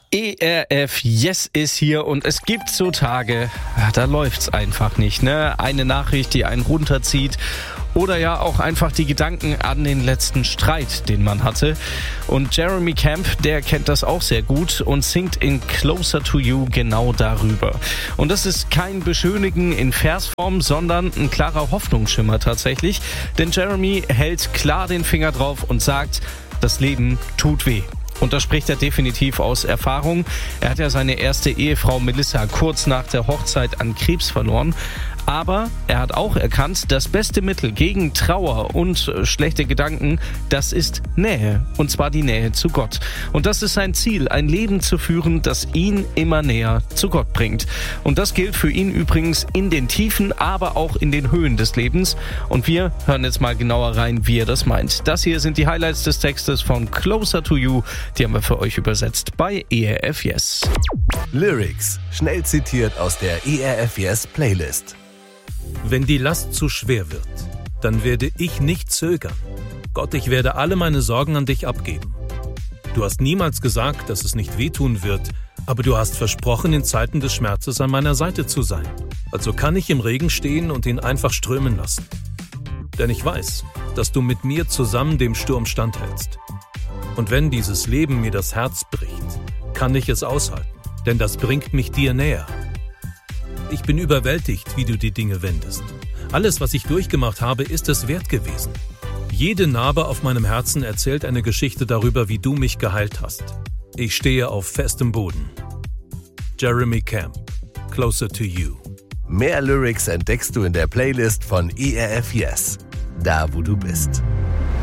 ERF Yes ist hier und es gibt so Tage, da läuft's einfach nicht, ne? Eine Nachricht, die einen runterzieht oder ja auch einfach die Gedanken an den letzten Streit, den man hatte. Und Jeremy Camp, der kennt das auch sehr gut und singt in Closer to You genau darüber. Und das ist kein Beschönigen in Versform, sondern ein klarer Hoffnungsschimmer tatsächlich. Denn Jeremy hält klar den Finger drauf und sagt, das Leben tut weh. Und das spricht er definitiv aus Erfahrung. Er hat ja seine erste Ehefrau Melissa kurz nach der Hochzeit an Krebs verloren. Aber er hat auch erkannt, das beste Mittel gegen Trauer und schlechte Gedanken, das ist Nähe. Und zwar die Nähe zu Gott. Und das ist sein Ziel, ein Leben zu führen, das ihn immer näher zu Gott bringt. Und das gilt für ihn übrigens in den Tiefen, aber auch in den Höhen des Lebens. Und wir hören jetzt mal genauer rein, wie er das meint. Das hier sind die Highlights des Textes von Closer to You. Die haben wir für euch übersetzt bei ERF Yes. Lyrics, schnell zitiert aus der ERF Yes Playlist. Wenn die Last zu schwer wird, dann werde ich nicht zögern. Gott, ich werde alle meine Sorgen an dich abgeben. Du hast niemals gesagt, dass es nicht wehtun wird, aber du hast versprochen, in Zeiten des Schmerzes an meiner Seite zu sein. Also kann ich im Regen stehen und ihn einfach strömen lassen. Denn ich weiß, dass du mit mir zusammen dem Sturm standhältst. Und wenn dieses Leben mir das Herz bricht, kann ich es aushalten, denn das bringt mich dir näher. Ich bin überwältigt, wie du die Dinge wendest. Alles, was ich durchgemacht habe, ist es wert gewesen. Jede Narbe auf meinem Herzen erzählt eine Geschichte darüber, wie du mich geheilt hast. Ich stehe auf festem Boden. Jeremy Camp, Closer to You. Mehr Lyrics entdeckst du in der Playlist von ERF Yes, da wo du bist.